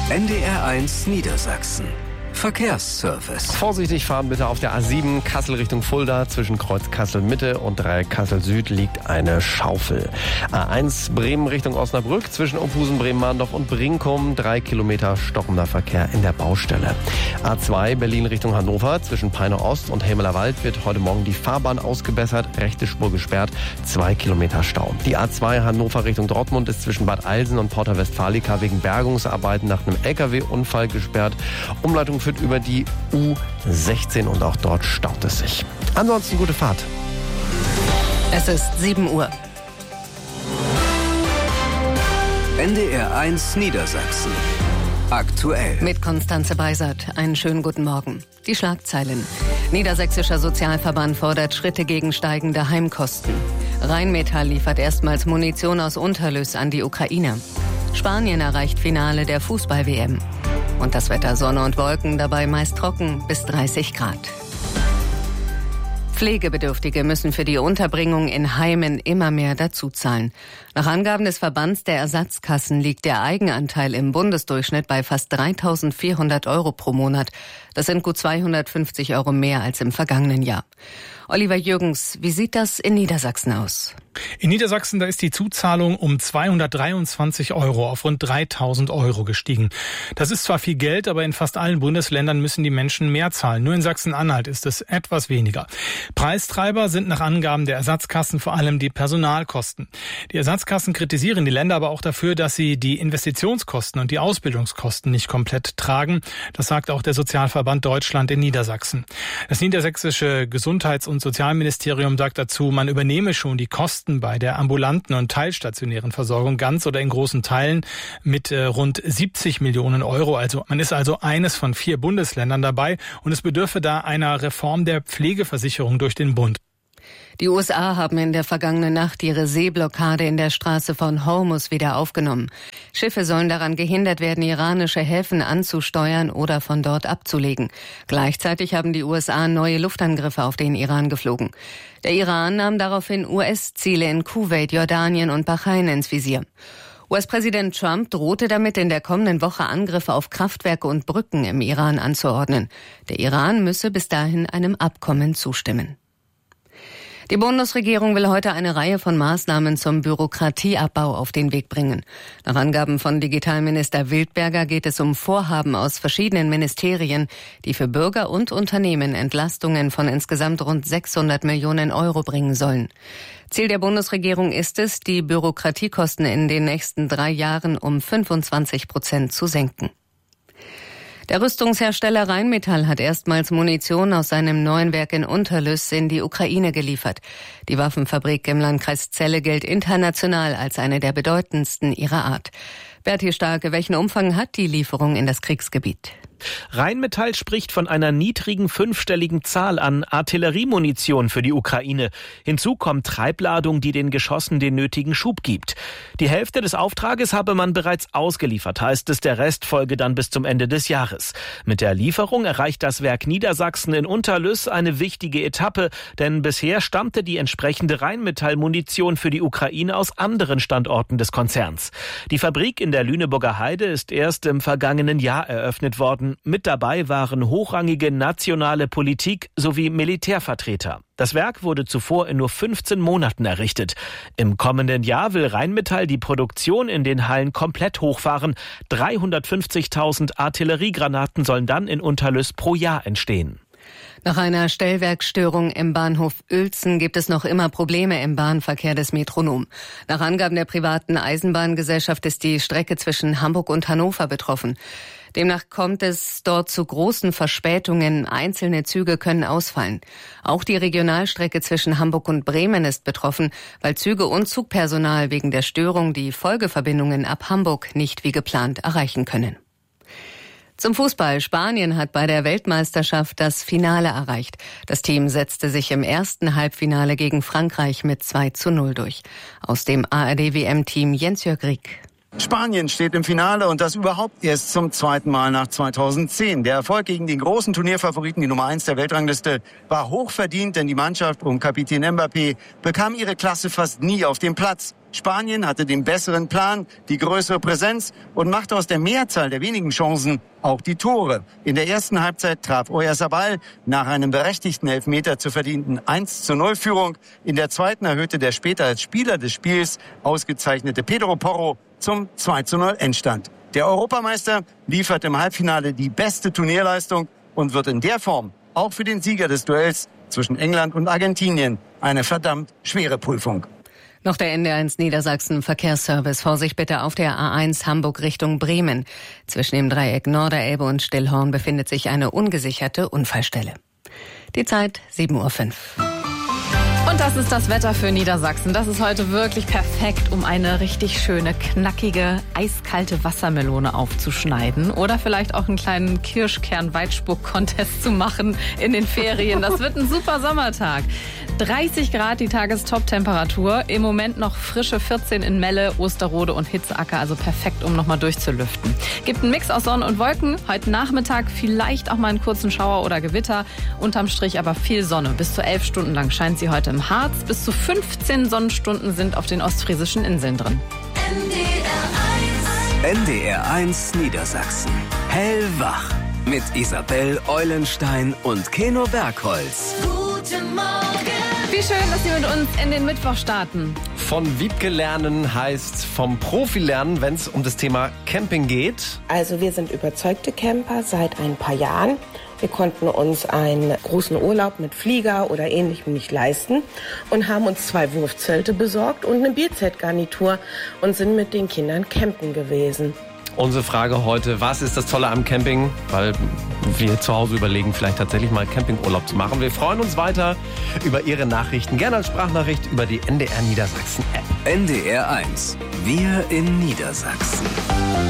NDR1 Niedersachsen. Verkehrsservice. Vorsichtig fahren bitte auf der A7 Kassel Richtung Fulda. Zwischen Kreuz Kassel Mitte und Dreieck Kassel Süd liegt eine Schaufel. A1 Bremen Richtung Osnabrück. Zwischen Opusen, Bremen-Mahndorf und Brinkum 3 Kilometer stockender Verkehr in der Baustelle. A2 Berlin Richtung Hannover. Zwischen Peine Ost und Helmeler Wald wird heute Morgen die Fahrbahn ausgebessert. Rechte Spur gesperrt. 2 Kilometer Stau. Die A2 Hannover Richtung Dortmund ist zwischen Bad Eilsen und Porta Westfalica wegen Bergungsarbeiten nach einem LKW-Unfall gesperrt. Umleitung führt über die U16 und auch dort staut es sich. Ansonsten gute Fahrt. Es ist 7 Uhr. NDR1 Niedersachsen. Aktuell. Mit Konstanze Beisert. Einen schönen guten Morgen. Die Schlagzeilen. Niedersächsischer Sozialverband fordert Schritte gegen steigende Heimkosten. Rheinmetall liefert erstmals Munition aus Unterlüss an die Ukraine. Spanien erreicht Finale der Fußball-WM. Und das Wetter: Sonne und Wolken, dabei meist trocken bis 30 Grad. Pflegebedürftige müssen für die Unterbringung in Heimen immer mehr dazuzahlen. Nach Angaben des Verbands der Ersatzkassen liegt der Eigenanteil im Bundesdurchschnitt bei fast 3.400 € pro Monat. Das sind gut 250 € mehr als im vergangenen Jahr. Oliver Jürgens, wie sieht das in Niedersachsen aus? In Niedersachsen, da ist die Zuzahlung um 223 € auf rund 3.000 € gestiegen. Das ist zwar viel Geld, aber in fast allen Bundesländern müssen die Menschen mehr zahlen. Nur in Sachsen-Anhalt ist es etwas weniger. Preistreiber sind nach Angaben der Ersatzkassen vor allem die Personalkosten. Die Ersatzkassen kritisieren die Länder aber auch dafür, dass sie die Investitionskosten und die Ausbildungskosten nicht komplett tragen. Das sagt auch der Sozialverband Deutschland in Niedersachsen. Das niedersächsische Gesundheits- und Sozialministerium sagt dazu, man übernehme schon die Kosten bei der ambulanten und teilstationären Versorgung ganz oder in großen Teilen mit rund 70 Millionen €. Also man ist also eines von 4 Bundesländern dabei und es bedürfe da einer Reform der Pflegeversicherung durch den Bund. Die USA haben in der vergangenen Nacht ihre Seeblockade in der Straße von Hormuz wieder aufgenommen. Schiffe sollen daran gehindert werden, iranische Häfen anzusteuern oder von dort abzulegen. Gleichzeitig haben die USA neue Luftangriffe auf den Iran geflogen. Der Iran nahm daraufhin US-Ziele in Kuwait, Jordanien und Bahrain ins Visier. US-Präsident Trump drohte damit, in der kommenden Woche Angriffe auf Kraftwerke und Brücken im Iran anzuordnen. Der Iran müsse bis dahin einem Abkommen zustimmen. Die Bundesregierung will heute eine Reihe von Maßnahmen zum Bürokratieabbau auf den Weg bringen. Nach Angaben von Digitalminister Wildberger geht es um Vorhaben aus verschiedenen Ministerien, die für Bürger und Unternehmen Entlastungen von insgesamt rund 600 Millionen € bringen sollen. Ziel der Bundesregierung ist es, die Bürokratiekosten in den nächsten 3 Jahren um 25% zu senken. Der Rüstungshersteller Rheinmetall hat erstmals Munition aus seinem neuen Werk in Unterlüss in die Ukraine geliefert. Die Waffenfabrik im Landkreis Celle gilt international als eine der bedeutendsten ihrer Art. Berti Starke, welchen Umfang hat die Lieferung in das Kriegsgebiet? Rheinmetall spricht von einer niedrigen 5-stelligen Zahl an Artilleriemunition für die Ukraine. Hinzu kommt Treibladung, die den Geschossen den nötigen Schub gibt. Die Hälfte des Auftrages habe man bereits ausgeliefert, heißt es, der Rest folge dann bis zum Ende des Jahres. Mit der Lieferung erreicht das Werk Niedersachsen in Unterlüss eine wichtige Etappe, denn bisher stammte die entsprechende Rheinmetall-Munition für die Ukraine aus anderen Standorten des Konzerns. Die Fabrik in der Lüneburger Heide ist erst im vergangenen Jahr eröffnet worden. Mit dabei waren hochrangige nationale Politik sowie Militärvertreter. Das Werk wurde zuvor in nur 15 Monaten errichtet. Im kommenden Jahr will Rheinmetall die Produktion in den Hallen komplett hochfahren. 350.000 Artilleriegranaten sollen dann in Unterlüss pro Jahr entstehen. Nach einer Stellwerksstörung im Bahnhof Uelzen gibt es noch immer Probleme im Bahnverkehr des Metronom. Nach Angaben der privaten Eisenbahngesellschaft ist die Strecke zwischen Hamburg und Hannover betroffen. Demnach kommt es dort zu großen Verspätungen. Einzelne Züge können ausfallen. Auch die Regionalstrecke zwischen Hamburg und Bremen ist betroffen, weil Züge und Zugpersonal wegen der Störung die Folgeverbindungen ab Hamburg nicht wie geplant erreichen können. Zum Fußball. Spanien hat bei der Weltmeisterschaft das Finale erreicht. Das Team setzte sich im ersten Halbfinale gegen Frankreich mit 2:0 durch. Aus dem ARD-WM-Team Jens-Jörg Rieck. Spanien steht im Finale und das überhaupt erst zum zweiten Mal nach 2010. Der Erfolg gegen den großen Turnierfavoriten, die Nummer 1 der Weltrangliste, war hochverdient, denn die Mannschaft um Kapitän Mbappé bekam ihre Klasse fast nie auf den Platz. Spanien hatte den besseren Plan, die größere Präsenz und machte aus der Mehrzahl der wenigen Chancen auch die Tore. In der ersten Halbzeit traf Oyarzabal nach einem berechtigten Elfmeter zur verdienten 1:0-Führung. In der zweiten erhöhte der später als Spieler des Spiels ausgezeichnete Pedro Porro zum 2:0 Endstand. Der Europameister liefert im Halbfinale die beste Turnierleistung und wird in der Form auch für den Sieger des Duells zwischen England und Argentinien eine verdammt schwere Prüfung. Noch der NDR1 Niedersachsen Verkehrsservice. Vorsicht bitte auf der A1 Hamburg Richtung Bremen. Zwischen dem Dreieck Norderelbe und Stillhorn befindet sich eine ungesicherte Unfallstelle. Die Zeit 7:05 Uhr. Und das ist das Wetter für Niedersachsen. Das ist heute wirklich perfekt, um eine richtig schöne, knackige, eiskalte Wassermelone aufzuschneiden. Oder vielleicht auch einen kleinen Kirschkern-Weitspuck-Contest zu machen in den Ferien. Das wird ein super Sommertag. 30 Grad die Tagestop-Temperatur. Im Moment noch frische 14 in Melle, Osterrode und Hitzeacker. Also perfekt, um nochmal durchzulüften. Gibt einen Mix aus Sonne und Wolken. Heute Nachmittag vielleicht auch mal einen kurzen Schauer oder Gewitter. Unterm Strich aber viel Sonne. Bis zu 11 Stunden lang scheint sie heute im Harz. Bis zu 15 Sonnenstunden sind auf den ostfriesischen Inseln drin. NDR1 Niedersachsen. Hellwach. Mit Isabel Eulenstein und Keno Bergholz. Guten Morgen. Wie schön, dass Sie mit uns in den Mittwoch starten. Von Wiebke lernen heißt vom Profi lernen, wenn es um das Thema Camping geht. Also wir sind überzeugte Camper seit ein paar Jahren. Wir konnten uns einen großen Urlaub mit Flieger oder Ähnlichem nicht leisten und haben uns 2 Wurfzelte besorgt und eine Bierzeltgarnitur und sind mit den Kindern campen gewesen. Unsere Frage heute, was ist das Tolle am Camping? Weil wir zu Hause überlegen, vielleicht tatsächlich mal Campingurlaub zu machen. Wir freuen uns weiter über Ihre Nachrichten. Gerne als Sprachnachricht über die NDR Niedersachsen App. NDR1. Wir in Niedersachsen.